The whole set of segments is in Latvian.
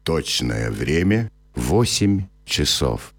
Точное время 8 часов.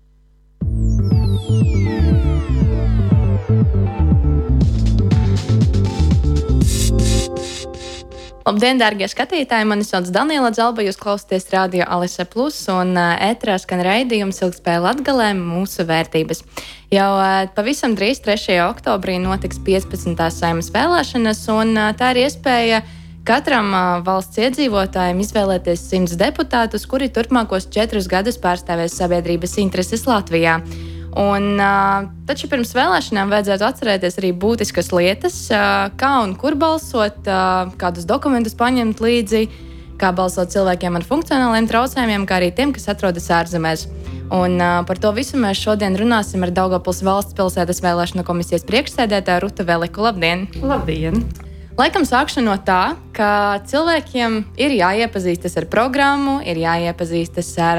Labdien, dārgie skatītāji! Mani sauc Daniela Zalba, jūs klausāties Radio Alise Plus un ēterā skan raidījums Ilgtspēja Latgalē mūsu vērtības. Jau pavisam drīz 3. oktobrī notiks 15. Saeimas vēlēšanas, un tā ir iespēja katram valsts iedzīvotājiem izvēlēties 100 deputātus, kuri turpmākos 4 gadus pārstāvēs sabiedrības intereses Latvijā. Un, taču pirms vēlēšanām vajadzētu atcerēties arī būtiskas lietas, kā un kur balsot, kādus dokumentus paņemt līdzi, kā balsot cilvēkiem ar funkcionāliem traucējumiem, kā arī tiem, kas atrodas ārzemēs. Un, par to visu mēs šodien runāsim ar Daugavpils valsts pilsētas vēlēšanu komisijas priekšsēdētāju Rutu Veliku. Labdien! Labdien! Laikam sākšu no tā, ka cilvēkiem ir jāiepazīstas ar programmu, ir jāiepazīstas ar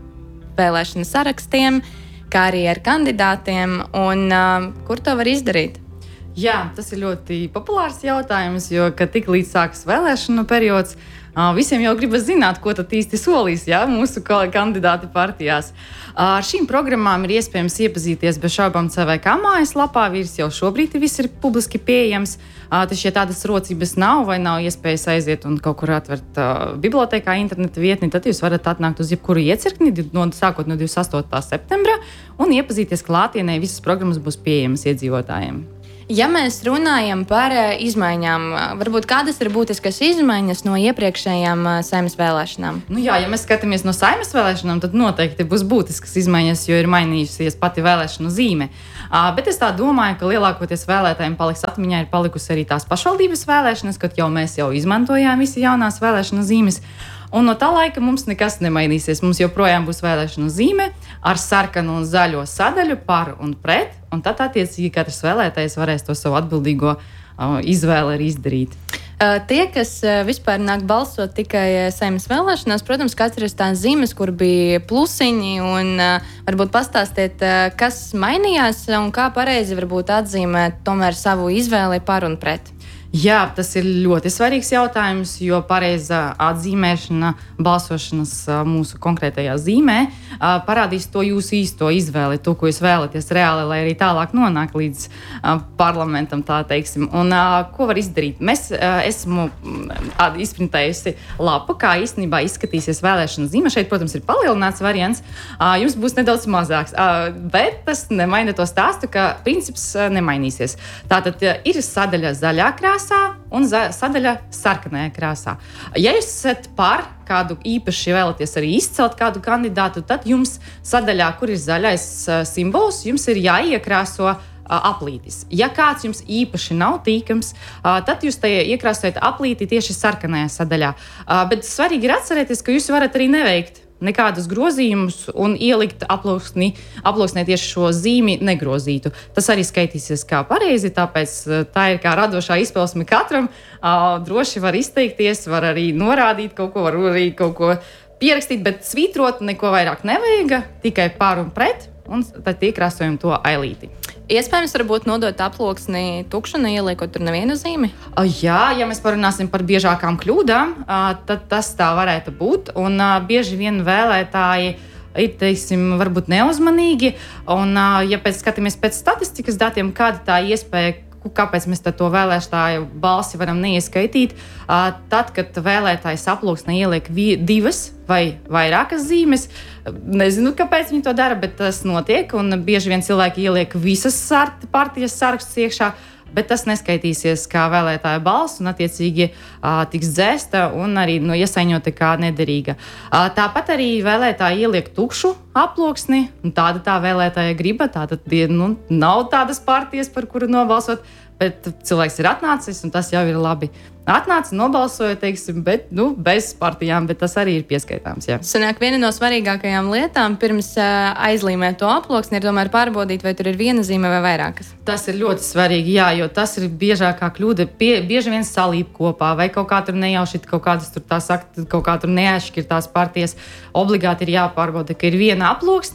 vēlēšanu sarakstiem, kā arī ar kandidātiem, un kur to var izdarīt? Jā, tas ir ļoti populārs jautājums, jo, kad tik līdz sākas vēlēšanu periods, visiem jau gribas zināt, ko tad īsti solīs mūsu kandidāti partijās. Ar šīm programmām ir iespējams iepazīties bez šaubām CVK mājaslapā, jau šobrīd viss ir publiski pieejams. Taču, ja tādas rocības nav vai nav iespējas aiziet un kaut kur atvērt bibliotēkā interneta vietni, tad jūs varat atnākt uz jebkuru iecirkni, sākot no 28. septembra, un iepazīties klātienē. Visas programmas būs pieejamas iedzīvotājiem. Ja mēs runājam par izmaiņām, varbūt kādas ir būtiskas izmaiņas no iepriekšējām Saeimas vēlēšanām? Ja mēs skatāmies no Saeimas vēlēšanām, tad noteikti būs būtiskas izmaiņas, jo ir mainījusies pati vēlēšanu zīme. Bet es tā domāju, ka lielākoties vēlētājiem paliks atmiņā ir palikusi arī tās pašvaldības vēlēšanas, kad mēs jau izmantojām visi jaunās vēlēšanu zīmes. Un no tā laika mums nekas nemainīsies. Mums joprojām būs vēlēšanu zīme ar sarkanu un zaļo sadaļu par un pret. Un tad, attiecīgi, katrs vēlētājs varēs to savu atbildīgo izvēli arī izdarīt. Tie, kas vispār nāk balsot tikai Saeimas vēlēšanās, protams, katrs ir tās zīmes, kur bija plusiņi. Un varbūt pastāstiet, kas mainījās un kā pareizi varbūt atzīmēt tomēr savu izvēli par un pret. Jā, tas ir ļoti svarīgs jautājums, jo pareiza atzīmēšana balsošanas mūsu konkrētajā zīmē parādīs to jūsu īsto izvēli, to, ko jūs vēlaties reāli, lai arī tālāk nonāk līdz parlamentam, tā teiksim. Un ko var izdarīt? Esmu izprintējusi lapu, kā īstenībā izskatīsies vēlēšana zīme. Šeit, protams, ir palielināts variants. Jums būs nedaudz mazāks, bet tas nemaina to stāstu, ka princips nemainīsies. Tātad ir sadaļa zaļā krāsā un sadaļa sarkanajā krāsā. Ja jūs esat par kādu īpaši vēlaties arī izcelt kādu kandidātu, tad jums sadaļā, kur ir zaļais simbols, jums ir jāiekrāso aplītis. Ja kāds jums īpaši nav tīkams, tad jūs tajā iekrāsojat aplīti tieši sarkanajā sadaļā. Bet svarīgi ir atcerēties, ka jūs varat arī neveikt nekādus grozījumus un ielikt aploksnē tieši šo zīmi negrozītu. Tas arī skaitīsies kā pareizi, tāpēc tā ir kā radošā izpausme katram. Droši var izteikties, var arī norādīt kaut ko, var arī kaut ko pierakstīt, bet svītrot neko vairāk nevajag, tikai par un pret, un tad iekrāsojam to ailīti. Iespējams, varbūt nodot aploksni tukšu, neieliekot tur nevienu zīmi? Jā, ja mēs parunāsim par biežākām kļūdām, tad tas tā varētu būt. Un bieži vien vēlētāji ir, teiksim, varbūt neuzmanīgi. Un, ja skatāmies pēc statistikas datiem, kāda tā iespēja, kāpēc mēs to vēlētāju balsi varam neieskaitīt, tad, kad vēlētājs aploksnē ieliek 2 vai vairākas zīmes. Nezinu, kāpēc viņi to dara, bet tas notiek. Un bieži vien cilvēki ieliek visas partijas sarakstus iekšā, bet tas neskaitīsies kā vēlētāja balss un attiecīgi tiks dzēsta un arī iesaiņota kā nederīga. Tāpat arī vēlētāji ieliek tukšu aploksni, un tāda tā vēlētāja griba. Tātad nav tādas partijas, par kuru nobalsot, bet cilvēks ir atnācis, un tas jau ir labi. Atnāca, nobalsoja, teiksim, bet bez partijām, bet tas arī ir pieskaitāms. Jā. Sanāk, viena no svarīgākajām lietām pirms aizlīmēt to aploksni ir tomēr pārbaudīt, vai tur ir viena zīme vai vairākas. Tas ir ļoti svarīgi, jā, jo tas ir biežākā kļūda. Bieži vien salīp kopā, vai kaut kā tur nejauši kaut kādas tur tā sakt, kaut kā tur neatšķir tās partijas. Obligāti ir jāpārbauda, ka ir viena aploksne,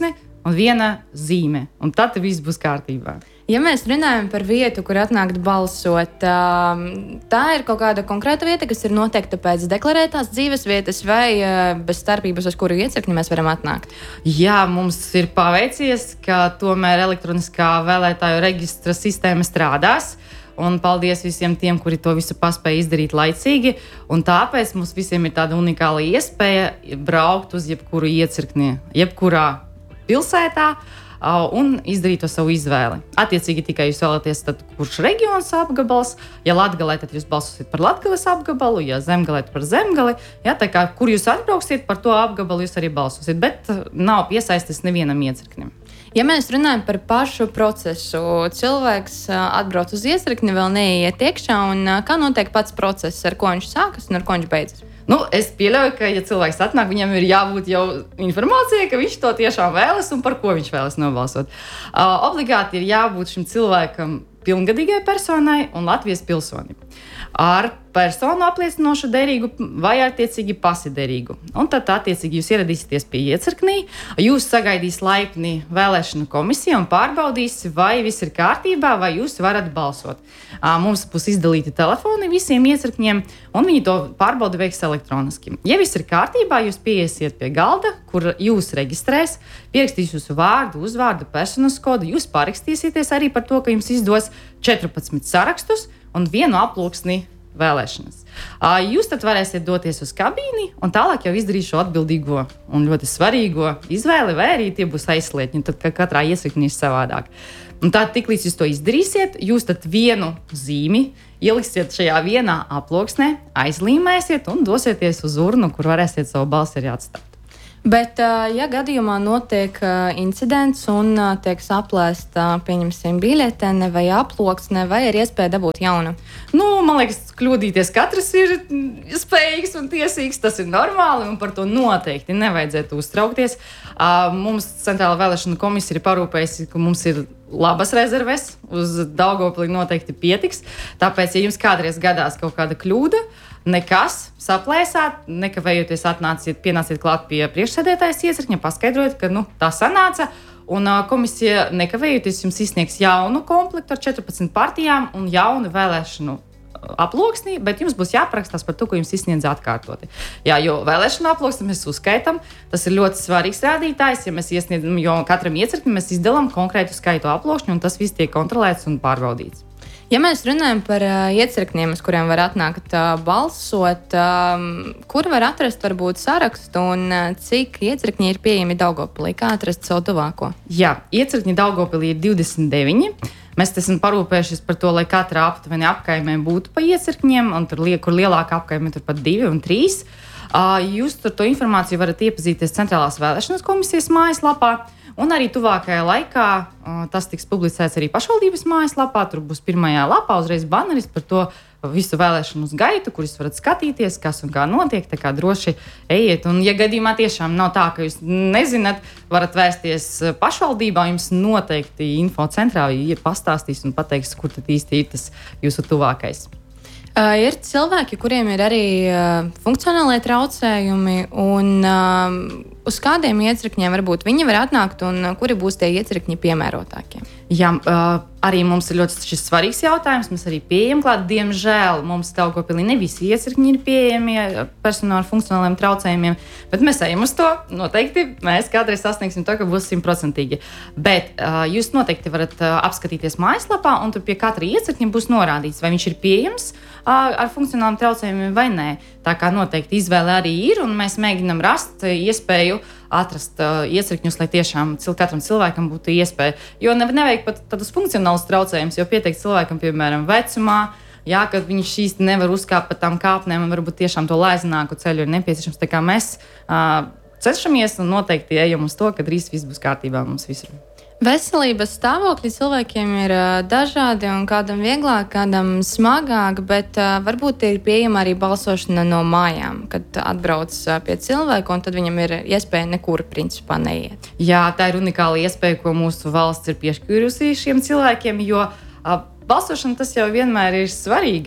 un viena zīme. Un tad viss būs kārtībā. Ja mēs runājam par vietu, kur atnākt balsot, tā ir kaut kāda konkrēta vieta, kas ir noteikta pēc deklarētās dzīves vietas, vai bez starpības, uz kuru iecirkni mēs varam atnākt? Jā, mums ir paveicies, ka tomēr elektroniskā vēlētāju reģistra sistēma strādās. Un paldies visiem tiem, kuri to visu paspēja izdarīt laicīgi. Un tāpēc mums visiem ir tāda unikāla iespēja braukt uz jebkuru iecirkni, jebkurā pilsētā un izdarīt to savu izvēli. Attiecīgi tikai jūs vēlaties, tad, kurš reģions apgabals. Ja Latgalē, tad jūs balsosiet par Latgales apgabalu, ja Zemgalē, tad par Zemgali. Ja, tā kā, kur jūs atbrauksiet, par to apgabalu jūs arī balsosiet. Bet nav piesaistīts nevienam iecirknim. Ja mēs runājam par pašu procesu, cilvēks atbrauc uz iecirkni, vēl neiet iekšā, un kā notiek pats process, ar ko viņš sākas un ar ko viņš beidzas? Es pieļauju, ka, ja cilvēks atnāk, viņam ir jābūt jau informācijai, ka viņš to tiešām vēlas un par ko viņš vēlas nobalsot. Obligāti ir jābūt šim cilvēkam pilngadīgai personai un Latvijas pilsonim ar personu apliecinošu derīgu vai attiecīgi pasiderīgu. Un tad, attiecīgi, jūs ieradīsieties pie iecirknī, jūs sagaidīs laipni vēlēšanu komisija un pārbaudīs, vai viss ir kārtībā, vai jūs varat balsot. Mums būs izdalīti telefoni visiem iecirkņiem, un viņi to pārbaudi veiks elektroniski. Ja viss ir kārtībā, jūs pieiesiet pie galda, kur jūs reģistrēs, pierakstīs jūsu vārdu, uzvārdu, personas kodu, jūs parakstīsieties arī par to, ka jums izdos 14 sarakstus un vienu aploksni vēlēšanas. Jūs tad varēsiet doties uz kabīni un tālāk jau izdarīt šo atbildīgo un ļoti svarīgo izvēli, vai arī tie būs aizslietņi, tad katrā iecirknī ir savādāk. Un tā tiklīdz jūs to izdarīsiet, jūs tad vienu zīmi ieliksiet šajā vienā aploksnē, aizlīmēsiet un dosieties uz urnu, kur varēsiet savu balsi arī atstāt. Bet, ja gadījumā notiek incidents un tiek saplēsta, pieņemsim, biļetene vai aploksne, vai ir iespēja dabūt jaunu? Man liekas, kļūdīties katrs ir spējīgs un tiesīgs, tas ir normāli, un par to noteikti nevajadzētu uztraukties. Mums Centrālā vēlēšana komisija ir parūpējusi, ka mums ir labas rezerves, uz Daugavpili noteikti pietiks. Tāpēc, ja jums kādreiz gadās kaut kāda kļūda, nekas, saplēsāt, nekavējoties pienāciet klāt pie priekšsēdētājas iecirkņa, paskaidrojot, ka tā sanāca. Un komisija nekavējoties jums izsniegs jaunu komplektu ar 14 partijām un jaunu vēlēšanu aploksni, bet jums būs jāparakstās par to, ko jums izsniedz atkārtoti. Jā, jo vēlēšanu aploksni mēs uzskaitam, tas ir ļoti svarīgs rādītājs, ja mēs iesniedzam, jo katram iecirknim mēs izdalām konkrētu skaitu aploksņu, un tas viss tiek kontrolēts un pārbaudīts. Ja mēs runājam par iecirkņiem, uz kuriem var atnākt balsot, kur var atrast varbūt sarakstu un cik iecirkņi ir pieejami Daugavpilī? Kā atrast savu tuvāko? Jā, iecirkņi Daugavpilī ir 29. Mēs esam parūpējušies par to, lai katrā aptuveni apkaimē būtu pa iecirkņiem, un tur, kur lielāka apkaime, tur pat 2 un 3. Jūs tur to informāciju varat iepazīties Centrālās vēlēšanas komisijas mājaslapā. Un arī tuvākajā laikā tas tiks publicēts arī pašvaldības mājaslapā. Tur būs pirmajā lapā uzreiz baneris par to visu vēlēšanu gaitu, kur jūs varat skatīties, kas un kā notiek. Tā kā droši ejiet. Un, ja gadījumā tiešām nav tā, ka jūs nezināt, varat vērsties pašvaldībā, jums noteikti infocentrā pastāstīs un pateiks, kur tad īsti ir tas jūsu tuvākais. Ir cilvēki, kuriem ir arī funkcionālie traucējumi, un uz kādiem iecirkņiem varbūt viņi var atnākt, un kuri būs tie iecirkņi piemērotākie? Jā, arī mums ir ļoti šis svarīgs jautājums. Mēs arī pieejam klāt. Diemžēl mums Daugavpilī ne visi iecirkņi ir pieejami personu ar funkcionāliem traucējumiem, bet mēs ejam uz to. Noteikti mēs kādreiz sasniegsim to, ka būs 100%. Bet jūs noteikti varat apskatīties mājaslapā, un tur pie katra iecirkņa būs norādīts, vai viņš ir pieejams ar funkcionāliem traucējumiem vai nē. Tā kā noteikti izvēle arī ir, un mēs mēģinam rast iespēju atrast iecirkņus, lai tiešām katram cilvēkam būtu iespēja. Jo nevajag pat tādus funkcionālus traucējumus, jo pietiek cilvēkam, piemēram, vecumā, kad viņš īsti nevar uzkāpt pa tām kāpnēm, un varbūt tiešām to lēzināku ceļu ir nepieciešams. Tā kā mēs cenšamies un noteikti ejam uz to, ka drīz viss būs kārtībā mums visur. Veselības stāvokļi cilvēkiem ir dažādi, un kādam vieglāk, kādam smagāk, bet varbūt ir pieejama arī balsošana no mājām, kad atbrauc pie cilvēka, un tad viņam ir iespēja nekur principā neiet. Jā, tā ir unikāla iespēja, ko mūsu valsts ir piešķīrusi šiem cilvēkiem, jo balsošana tas jau vienmēr ir svarīga.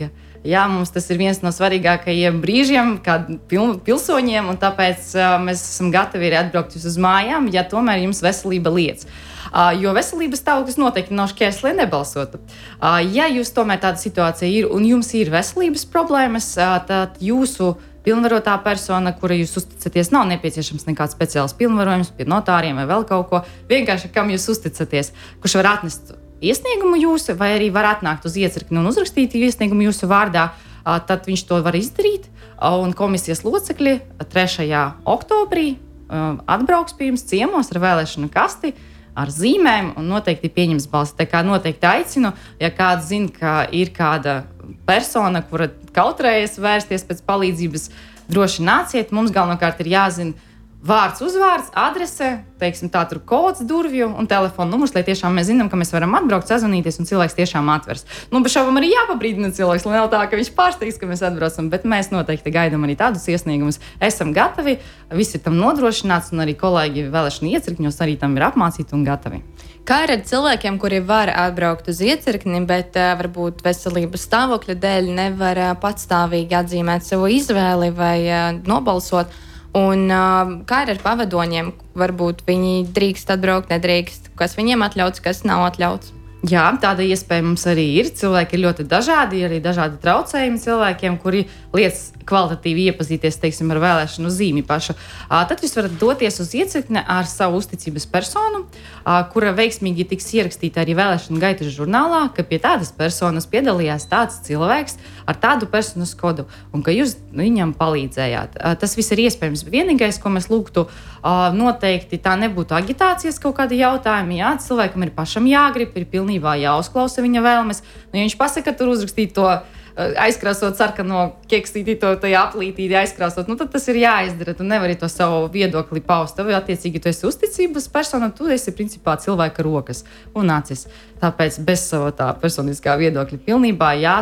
Jā, mums tas ir viens no svarīgākajiem brīžiem, kā pilsoņiem, un tāpēc mēs esam gatavi arī atbraukt uz mājām, ja tomēr jums veselība liec. Jo veselības stāvoklis noteikti nav šķērslis, lai nebalsotu. Ja jūs tomēr tāda situācija ir un jums ir veselības problēmas, tad jūsu pilnvarotā persona, kura jūs uzticaties, nav nepieciešams nekāds speciāls pilnvarojums pie notāriem vai vēl kaut ko. Vienkārši, kam jūs uzticaties, kurš var atnest iesniegumu jūsu, vai arī var atnākt uz iecirkni un uzrakstīt iesniegumu jūsu vārdā, tad viņš to var izdarīt. Un komisijas locekļi 3. oktobrī atbrauks pie jums ciemos ar vēlēšanu kasti, ar zīmēm un noteikti pieņems balsi. Tā kā noteikti aicinu, ja kāds zina, ka ir kāda persona, kura kautrējas vērsties pēc palīdzības, droši nāciet. Mums galvenokārt ir jāzina vārds, uzvārds, adrese, teiksim tā, tur kods durvju un telefona numurs, lai tiešām mēs zinām, ka mēs varam atbraukt, sazvanīties un cilvēks tiešām atvers. Bez šaubām arī jāpabrīdina cilvēks, lai nav tā, ka viņš pārsteigts, ka mēs atbraucam, bet mēs noteikti gaidām arī tādus iesniegumus. Esam gatavi, visi ir tam nodrošināts un arī kolēģi vēlēšana iecirkņos arī tam ir apmācīti un gatavi. Kā ir ar cilvēkiem, kuri var atbraukt uz iecirkni, bet varbūt veselības stāvokļa dēļ nevar patstāvīgi atzīmēt savu izvēli vai nobalsot? Un kā ir ar pavadoņiem? Varbūt viņi drīkst atbraukt, nedrīkst. Kas viņiem atļauts, kas nav atļauts? Jā, tāda iespēja mums arī ir. Cilvēki ir ļoti dažādi, arī dažādi traucējumi cilvēkiem, kuri liec kvalitatīvi iepazīties, teiksim, ar vēlēšanu zīmi pašu. Tad jūs varat doties uz iecirkni ar savu uzticības personu, kura veiksmīgi tiks ierakstīta arī vēlēšanu gaitas žurnālā, ka pie tādas personas piedalījās tāds cilvēks ar tādu personas kodu un ka jūs viņam palīdzējāt. Tas viss ir iespējams. Vienīgais, ko mēs lūgtu, noteikti tā nebūtu agitācijas kaut kādi jautājumi. Jā, cilvēkam ir pašam jāgrib, ir pilnībā jāuzklausa viņa vēlmes. Ja viņš pasaka, tur uzrakstīt to aizkrāsot sarkano keksīti, to aplītīti aizkrāsot, tad tas ir jāizdara. Tu nevari to savu viedokli paust. Tev, attiecīgi, tu esi uzticības persona, tu esi principā cilvēka rokas un acis. Tāpēc bez sava tā personiskā viedokļa pilnībā jā,